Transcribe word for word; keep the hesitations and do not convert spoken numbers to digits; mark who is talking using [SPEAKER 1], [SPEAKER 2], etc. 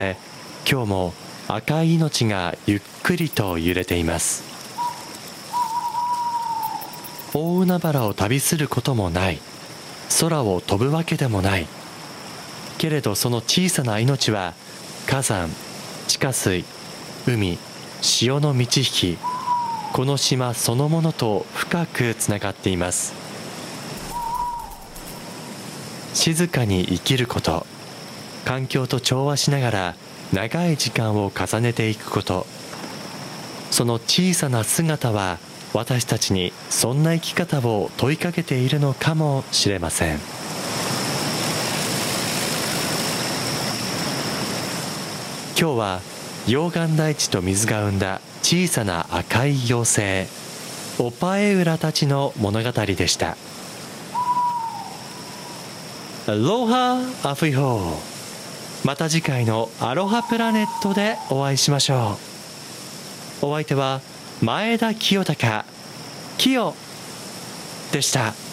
[SPEAKER 1] 今日も赤い命がゆっくりと揺れています。大海原を旅することもない、空を飛ぶわけでもない。けれどその小さな命は火山、地下水、海、潮の満ち引き、この島そのものと深くつながっています。静かに生きること、環境と調和しながら長い時間を重ねていくこと、その小さな姿は私たちにそんな生き方を問いかけているのかもしれません。今日は溶岩大地と水が生んだ小さな赤い妖精オパエウラたちの物語でした。アロハアフイホー。また次回のアロハプラネットでお会いしましょう。お相手は前田清隆、キヨでした。